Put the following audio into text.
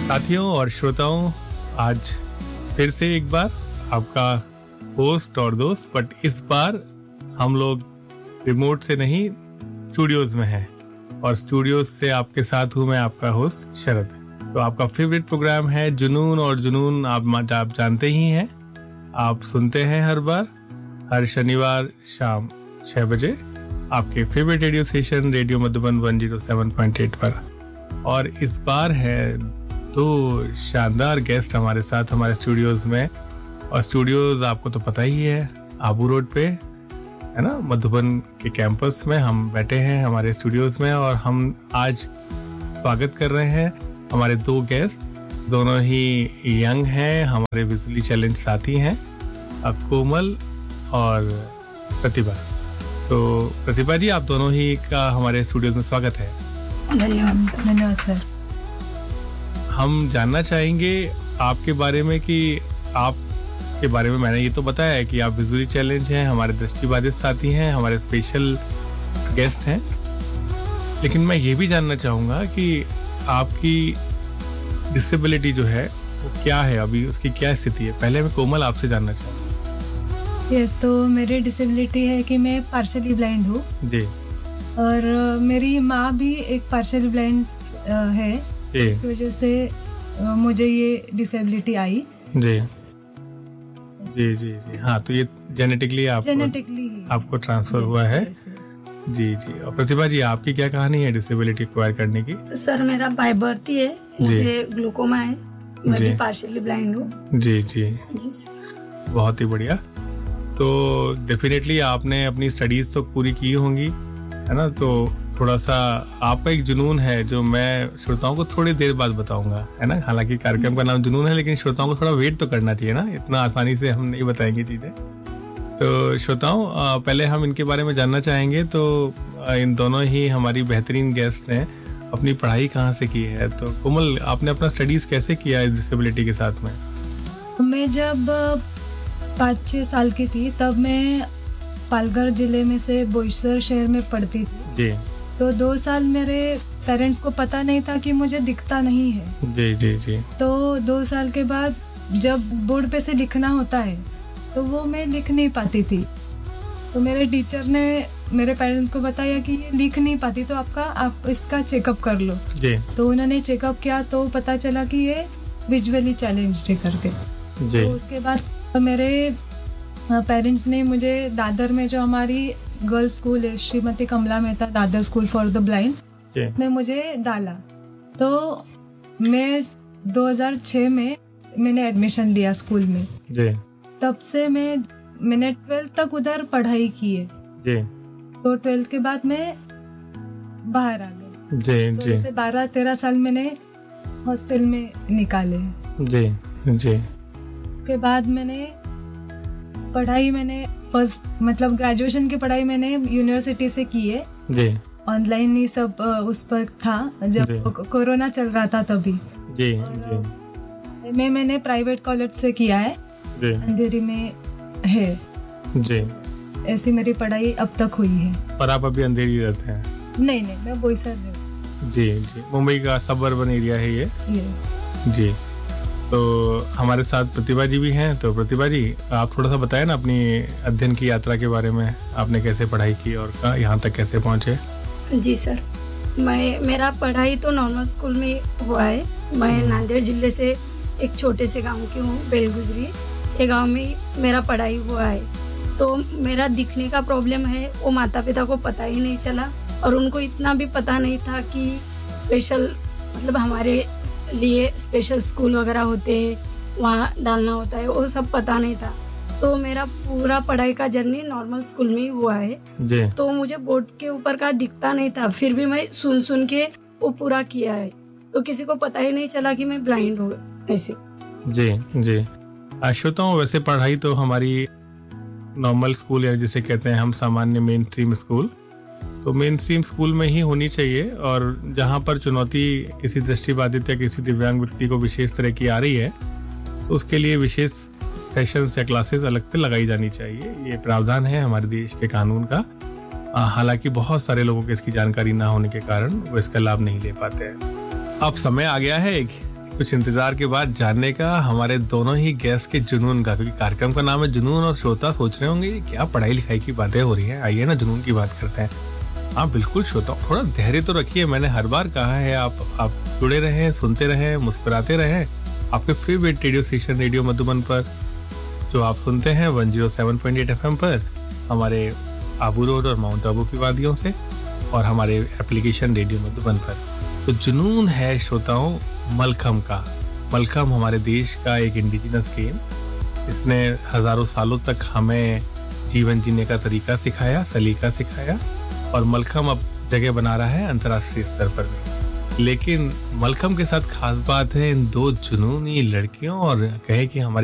साथियों और श्रोताओं, आज फिर से एक बार आपका होस्ट और दोस्त, बट इस बार हम लोग रिमोट से नहीं स्टूडियोज में हैं और स्टूडियोज से आपके साथ हूँ मैं, आपका होस्ट शरद। तो आपका फेवरेट प्रोग्राम है जुनून, और जुनून आप जानते ही हैं, आप सुनते हैं हर बार हर शनिवार शाम 6 बजे आपके favourite radio station radio Madhuban 107.8 पर। और इस बार है तो शानदार गेस्ट हमारे साथ हमारे स्टूडियोज में, और स्टूडियोज आपको तो पता ही है, आबू रोड पे है ना, मधुबन के कैंपस में हम बैठे हैं हमारे स्टूडियोज में। और हम आज स्वागत कर रहे हैं हमारे 2 गेस्ट, दोनों ही यंग हैं, हमारे विजुअली चैलेंज साथी हैं, कोमल और प्रतिभा। तो प्रतिभा जी, आप दोनों ही का हमारे स्टूडियोज में स्वागत है। धन्यवाद सर। धन्यवाद सर। हम जानना चाहेंगे आपके बारे में कि आपके बारे में मैंने ये तो बताया है कि आप विजुअली चैलेंज हैं, हमारे दृष्टिबाधित साथी हैं, हमारे स्पेशल गेस्ट हैं, लेकिन मैं ये भी जानना चाहूँगा कि आपकी डिसेबिलिटी जो है वो क्या है, अभी उसकी क्या स्थिति है। पहले मैं कोमल आपसे जानना चाहूँगा। यस, तो मेरी डिसेबिलिटी है कि मैं पार्शियली ब्लाइंड हूँ जी, और मेरी माँ भी एक पार्शियली ब्लाइंड है, इसकी वजह से मुझे ये डिसेबिलिटी आई। जी जी जी जी हाँ, तो ये जेनेटिकली आपको ट्रांसफर हुआ है। जी जी। और प्रतिभा जी, आपकी क्या कहानी है डिसेबिलिटी एक्वायर करने की? सर मेरा बाय बर्थ ही है, मुझे ग्लूकोमा है, मैं भी पार्शियली ब्लाइंड हूँ। जी जी जी सर। बहुत ही बढ़िया। तो डेफिनेटली आपने अपनी स्टडीज तो पूरी की होंगी, है ना, तो थोड़ा सा आपका एक जुनून है जो मैं श्रोताओं को थोड़ी देर बाद बताऊंगा, है ना। हालांकि कार्यक्रम का नाम जुनून है, लेकिन श्रोताओं को थोड़ा वेट तो करना चाहिए ना, इतना आसानी से हम नहीं बताएंगे चीजें। तो श्रोताओं, पहले हम इनके बारे में जानना चाहेंगे। तो इन दोनों ही हमारी बेहतरीन गेस्ट ने अपनी पढ़ाई कहाँ से की है। तो कोमल, आपने अपना स्टडीज कैसे किया है डिसेबिलिटी के साथ में? मैं जब 5-6 साल की थी तब मैं पालघर जिले में से बोईसर शहर में पढ़ती थी जी। तो 2 साल मेरे पेरेंट्स को पता नहीं था कि मुझे दिखता नहीं है। जी जी जी। तो 2 साल के बाद जब बोर्ड पे से लिखना होता है तो वो मैं लिख नहीं पाती थी। तो मेरे टीचर ने मेरे पेरेंट्स को बताया कि ये लिख नहीं पाती, तो आप इसका चेकअप कर लो जी। तो उन्होंने चेकअप किया तो पता चला कि ये विजुअली चैलेंज्ड है करके जी। तो उसके बाद मेरे पेरेंट्स ने मुझे दादर में जो हमारी गर्ल्स स्कूल है, श्रीमती कमला Mehta Dadar school for the blind, उसमें मुझे डाला। तो मैं 2006 में मैंने एडमिशन लिया स्कूल में जी। तब से मैंने 12th तक उधर पढ़ाई की है जी। तो 12th के बाद मैं बाहर आ गई जी तो जी। ऐसे 12-13 साल मैंने हॉस्टल में निकाले हैं। जी जी। के बाद मैंने फर्स्ट मतलब ग्रेजुएशन की पढ़ाई मैंने यूनिवर्सिटी से की है जी। ऑनलाइन ही सब उस पर था जब कोरोना चल रहा था तभी। जी जी। मैंने प्राइवेट कॉलेज से किया है जी। अंधेरी में है जी। ऐसी मेरी पढ़ाई अब तक हुई है। और आप अभी अंधेरी रहते हैं? नहीं, मैं बोईसर हूँ। जी जी। मुंबई का सबअर्बन एरिया है ये। जी। तो हमारे साथ प्रतिभा जी भी हैं। तो प्रतिभा जी, आप थोड़ा सा बताएं ना अपनी अध्ययन की यात्रा के बारे में, आपने कैसे पढ़ाई की और यहाँ तक कैसे पहुँचे? जी सर, मेरा पढ़ाई तो नॉर्मल स्कूल में हुआ है। मैं नांदेड़ जिले से एक छोटे से गांव की हूँ, बेलगुजरी। ये गांव में मेरा पढ़ाई हुआ है। तो मेरा दिखने का प्रॉब्लम है, वो माता पिता को पता ही नहीं चला, और उनको इतना भी पता नहीं था कि स्पेशल मतलब हमारे लिए स्पेशल स्कूल वगैरह होते हैं, वहाँ डालना होता है, वो सब पता नहीं था। तो मेरा पूरा पढ़ाई का जर्नी नॉर्मल स्कूल में ही हुआ है जी। तो मुझे बोर्ड के ऊपर का दिखता नहीं था, फिर भी मैं सुन के वो पूरा किया है। तो किसी को पता ही नहीं चला कि मैं ब्लाइंड हूँ ऐसे। जी जी। श्रोताओं, वैसे पढ़ाई तो हमारी नॉर्मल स्कूल या जिसे कहते हैं हम सामान्य मेन स्ट्रीम स्कूल, तो मेन स्ट्रीम स्कूल में ही होनी चाहिए। और जहाँ पर चुनौती किसी दृष्टिबाधित या किसी दिव्यांग व्यक्ति को विशेष तरह की आ रही है तो उसके लिए विशेष सेशंस या क्लासेस अलग पे लगाई जानी चाहिए। ये प्रावधान है हमारे देश के कानून का। हालांकि बहुत सारे लोगों को इसकी जानकारी ना होने के कारण वो इसका लाभ नहीं ले पाते हैं। अब समय आ गया है कुछ इंतजार के बाद जानने का हमारे दोनों ही गेस्ट के जुनून का, क्योंकि कार्यक्रम का नाम है जुनून और श्रोता सोच रहे होंगे क्या पढ़ाई लिखाई की बातें हो रही हैं। आइए ना जुनून की बात करते हैं। हाँ बिल्कुल श्रोता, थोड़ा धैर्य तो रखिए। मैंने हर बार कहा है आप जुड़े रहें, सुनते रहें, मुस्कुराते रहें। आपके favourite radio station radio Madhuban पर जो आप सुनते हैं 107.8 FM पर, हमारे आबू रोड और माउंट आबू की वादियों से, और हमारे एप्लीकेशन रेडियो मधुबन पर। तो जुनून है श्रोताओं मलखम का। मलखम हमारे देश का एक इंडिजिनस गेम, इसने हजारों सालों तक हमें जीवन जीने का तरीका सिखाया, सलीका सिखाया, और मलखम अब जगह बना रहा है अंतर्राष्ट्रीय स्तर पर भी। लेकिन मलखम के साथ खास बात है इन दो जुनूनी लड़कियों, और कहे कि हमारी